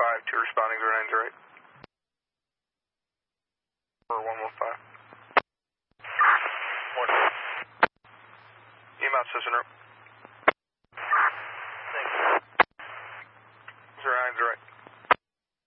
2 responding 0908. For 115. EMOUT says en route.